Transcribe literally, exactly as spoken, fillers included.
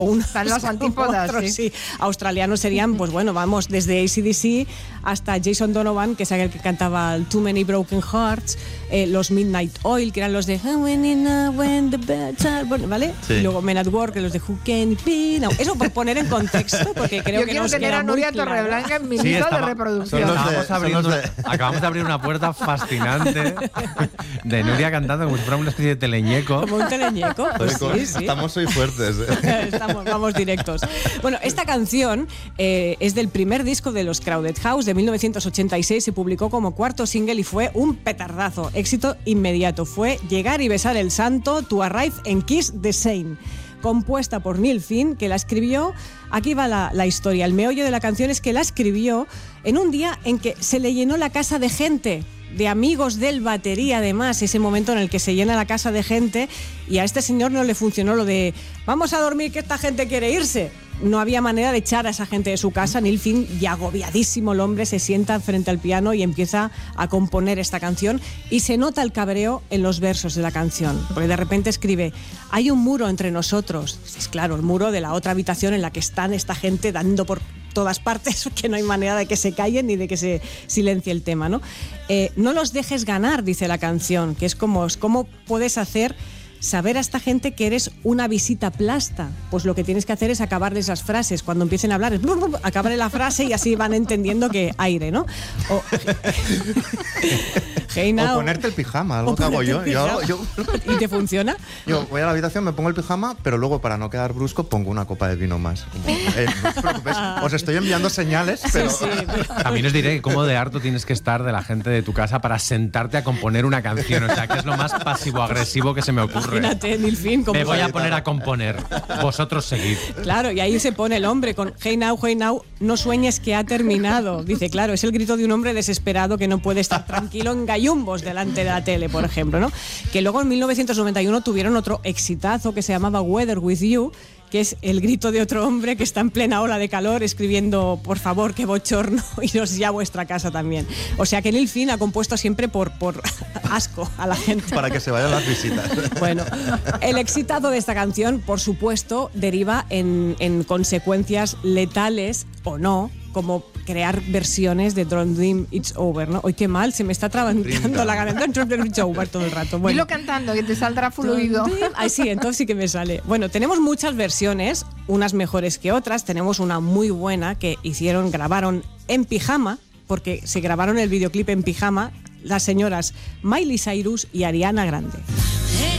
unos Están las antípodas, otros, sí. sí. Australianos serían, pues bueno, vamos, desde A C D C hasta Jason Donovan, que es aquel que cantaba el Too Many Broken Hearts, eh, los Midnight Oil, que eran los de When the Birds Are Born, ¿vale? Sí. Y luego Men at Work, que los de Who Can It Be Now. Eso por poner en contexto, porque creo Yo que quiero nos tener queda a muy Nuria claro. Torreblanca en mi Sí, lista estaba- de reproducción. son los Acabamos, de- abriendo, son los de- acabamos de abrir una puerta fascinante de Nuria cantando como si fuera una especie de teleñeco. Como un teleñeco. Pues Joder, sí, sí. Estamos hoy fuertes. ¿eh? Estamos, vamos directos. Bueno, esta canción eh, es del primer disco de los Crowded House de mil novecientos ochenta y seis. Se publicó como cuarto single y fue un petardazo. Éxito inmediato. Fue Llegar y besar el santo, To Arrive en Kiss the Saint. Compuesta por Neil Finn, que la escribió. Aquí va la, la historia. El meollo de la canción es que la escribió en un día en que se le llenó la casa de gente, de amigos del batería, además, ese momento en el que se llena la casa de gente, y a este señor no le funcionó lo de vamos a dormir que esta gente quiere irse. No había manera de echar a esa gente de su casa. Neil Finn, ya agobiadísimo el hombre, se sienta frente al piano y empieza a componer esta canción, y se nota el cabreo en los versos de la canción, porque de repente escribe: hay un muro entre nosotros. Es claro, el muro de la otra habitación en la que están esta gente dando por todas partes, que no hay manera de que se callen ni de que se silencie el tema, ¿no? Eh, no los dejes ganar, dice la canción, que es como, ¿cómo puedes hacer saber a esta gente que eres una visita plasta? Pues lo que tienes que hacer es acabar de esas frases. Cuando empiecen a hablar, es acabar la frase y así van entendiendo que aire, ¿no? O, hey now. O ponerte el pijama, algo O que hago ponerte yo. el Yo, pijama. yo. ¿Y te funciona? Yo voy a la habitación, me pongo el pijama, pero luego, para no quedar brusco, pongo una copa de vino más. Como, eh, no os preocupéis, os estoy enviando señales, pero... Sí, sí. También os diré cómo de harto tienes que estar de la gente de tu casa para sentarte a componer una canción. O sea, que es lo más pasivo-agresivo que se me ocurre. Imagínate, Neil Finn, como Me voy a poner a componer. Vosotros seguid. Claro, y ahí se pone el hombre con Hey now, hey now, no sueñes que ha terminado. Dice, claro, es el grito de un hombre desesperado que no puede estar tranquilo en gallumbos delante de la tele, por ejemplo, ¿no? Que luego en mil novecientos noventa y uno tuvieron otro exitazo que se llamaba Weather With You, que es el grito de otro hombre que está en plena ola de calor escribiendo, por favor, qué bochorno, iros ya a vuestra casa también. O sea que Neil Finn ha compuesto siempre por, por asco a la gente. Para que se vayan las visitas. Bueno, el exitazo de esta canción, por supuesto, deriva en, en consecuencias letales o no, como crear versiones de Don't Dream It's Over, ¿no? Hoy qué mal, se me está trabancando la garganta. Don't Dream It's Over todo el rato. Bueno. Dilo cantando, que te saldrá fluido. Ay, sí, entonces sí que me sale. Bueno, tenemos muchas versiones, unas mejores que otras. Tenemos una muy buena que hicieron, grabaron en pijama, porque se grabaron el videoclip en pijama, las señoras Miley Cyrus y Ariana Grande.